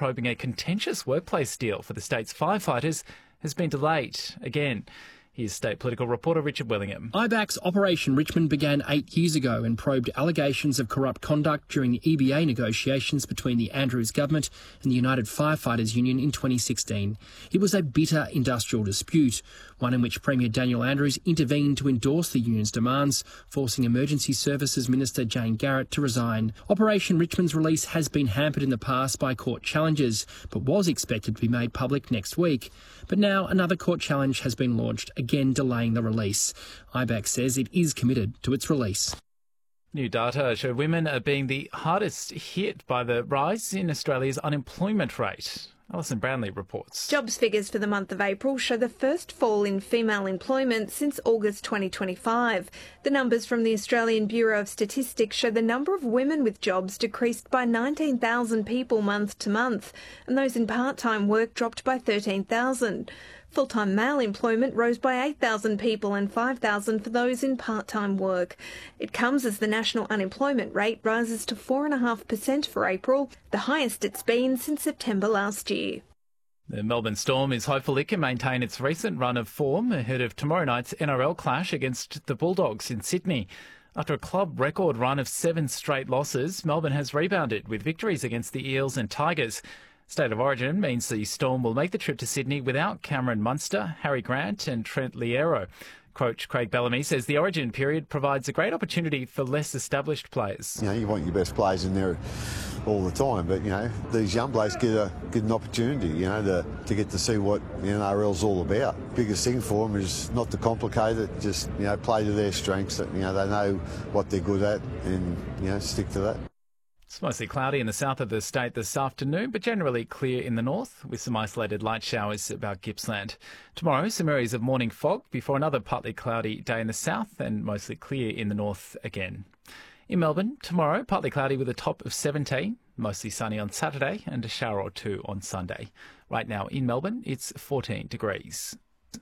probing a contentious workplace deal for the state's firefighters has been delayed again. Here's state political reporter Richard Willingham. IBAC's Operation Richmond began 8 years ago and probed allegations of corrupt conduct during the EBA negotiations between the Andrews government and the United Firefighters Union in 2016. It was a bitter industrial dispute, one in which Premier Daniel Andrews intervened to endorse the union's demands, forcing Emergency Services Minister Jane Garrett to resign. Operation Richmond's release has been hampered in the past by court challenges, but was expected to be made public next week. But now another court challenge has been launched, again delaying the release. IBAC says it is committed to its release. New data show women are being the hardest hit by the rise in Australia's unemployment rate. Alison Brownlee reports. Jobs figures for the month of April show the first fall in female employment since August 2025. The numbers from the Australian Bureau of Statistics show the number of women with jobs decreased by 19,000 people month to month, and those in part-time work dropped by 13,000. Full-time male employment rose by 8,000 people and 5,000 for those in part-time work. It comes as the national unemployment rate rises to 4.5% for April, the highest it's been since September last year. The Melbourne Storm is hopeful it can maintain its recent run of form ahead of tomorrow night's NRL clash against the Bulldogs in Sydney. After a club record run of 7 straight losses, Melbourne has rebounded with victories against the Eels and Tigers. State of origin means the Storm will make the trip to Sydney without Cameron Munster, Harry Grant and Trent Liero. Coach Craig Bellamy says the origin period provides a great opportunity for less established players. You know, you want your best players in there all the time, but, you know, these young players get an opportunity, you know, to get to see what the NRL's all about. Biggest thing for them is not to complicate it, just, you know, play to their strengths, that, you know, they know what they're good at and, you know, stick to that. It's mostly cloudy in the south of the state this afternoon, but generally clear in the north, with some isolated light showers about Gippsland. Tomorrow, some areas of morning fog before another partly cloudy day in the south and mostly clear in the north again. In Melbourne, tomorrow, partly cloudy with a top of 17, mostly sunny on Saturday and a shower or two on Sunday. Right now in Melbourne, it's 14 degrees.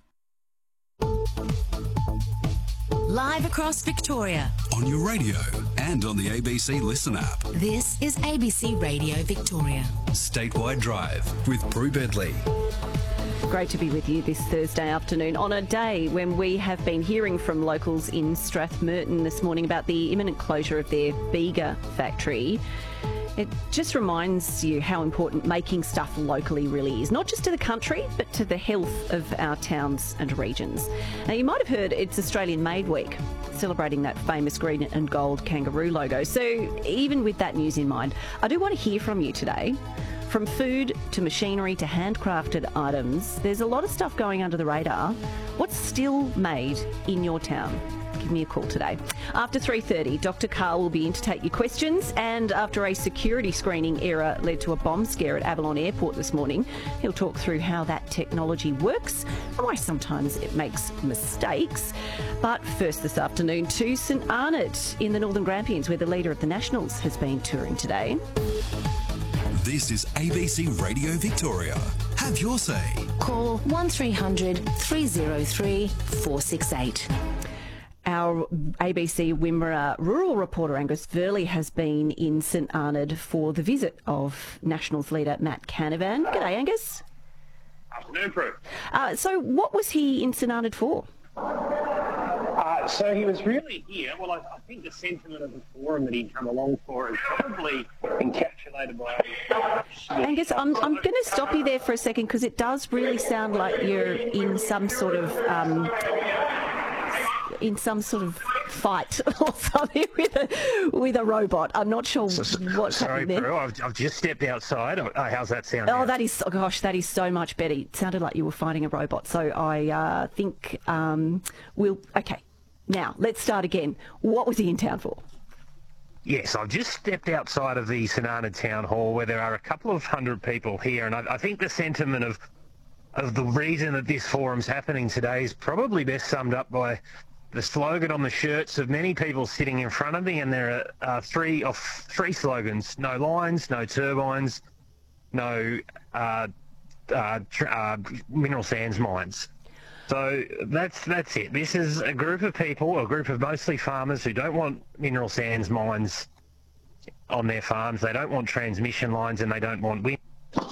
Live across Victoria. On your radio and on the ABC Listen app. This is ABC Radio Victoria. Statewide Drive with Prue Bedley. Great to be with you this Thursday afternoon on a day when we have been hearing from locals in Strathmerton this morning about the imminent closure of their Bega factory. It just reminds you how important making stuff locally really is, not just to the country, but to the health of our towns and regions. Now, you might have heard it's Australian Made Week, celebrating that famous green and gold kangaroo logo. So even with that news in mind, I do want to hear from you today. From food to machinery to handcrafted items, there's a lot of stuff going under the radar. What's still made in your town? Give me a call today. After 3:30, Dr. Carl will be in to take your questions, and after a security screening error led to a bomb scare at Avalon Airport this morning, he'll talk through how that technology works and why sometimes it makes mistakes. But first this afternoon to St Arnaud in the Northern Grampians, where the leader of the Nationals has been touring today. This is ABC Radio Victoria. Have your say. Call 1300 303 468. Our ABC Wimmera rural reporter Angus Verley has been in St Arnaud for the visit of Nationals leader Matt Canavan. G'day, Angus. Afternoon, Prue. So what was he in St Arnaud for? So he was really here. Well, I think the sentiment of the forum that he'd come along for is probably encapsulated by... Angus, I'm going to stop you there for a second because it does really sound like you're in some sort of... fight or something with a robot. I'm not sure what's happening there. Sorry, Prue, I've just stepped outside. How's that sound? Oh, that is so much better. It sounded like you were fighting a robot. So I think okay. Now, let's start again. What was he in town for? Yes, I've just stepped outside of the St Arnaud Town Hall where there are a couple of hundred people here, and I think the sentiment of the reason that this forum's happening today is probably best summed up by the slogan on the shirts of many people sitting in front of me, and there are three slogans: no lines, no turbines, no mineral sands mines. So that's it. This is a group of people, a group of mostly farmers who don't want mineral sands mines on their farms. They don't want transmission lines and they don't want wind.